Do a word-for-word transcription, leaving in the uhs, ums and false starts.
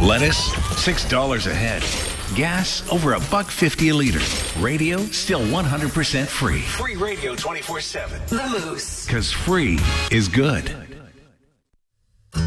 Lettuce, six dollars a head. Gas, over a buck fifty a liter. Radio, still one hundred percent free. Free radio twenty-four seven. The Moose. Because free is good.